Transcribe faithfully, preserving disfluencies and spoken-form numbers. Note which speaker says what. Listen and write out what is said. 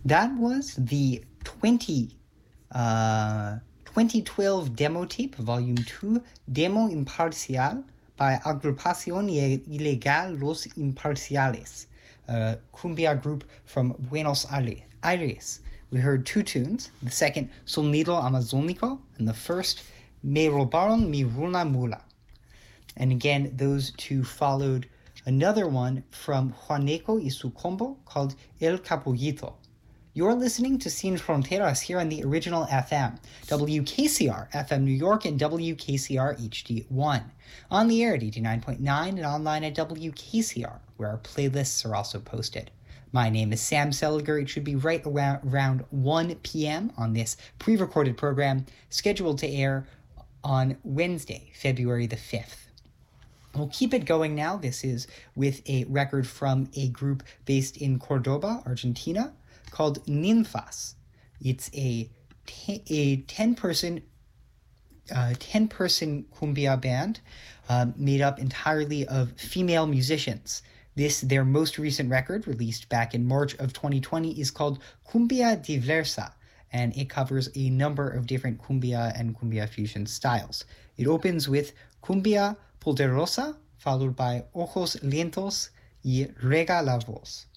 Speaker 1: That was the twenty, uh, twenty twelve demo tape, volume two, Demo Imparcial, by Agrupación Ilegal Los Imparciales, a cumbia group from Buenos Aires. We heard two tunes, the second Sonido Amazónico, and the first Me Robaron Mi Runa Mula. And again, those two followed another one from Juaneco y su combo called El Capullito. You're listening to Sin Fronteras here on the original F M, W K C R F M New York and W K C R H D one. On the air at eighty-nine point nine and online at W K C R, where our playlists are also posted. My name is Sam Seliger. It should be right around, around one p.m. on this pre-recorded program, scheduled to air on Wednesday, February the fifth. We'll keep it going now. This is with a record from a group based in Cordoba, Argentina, called Ninfas. It's a t- a ten-person uh, ten-person cumbia band um, made up entirely of female musicians. This, their most recent record, released back in March of twenty twenty, is called Cumbia Diversa, and it covers a number of different cumbia and cumbia fusion styles. It opens with Cumbia Poderosa, followed by Ojos Lentos y Rega la Voz.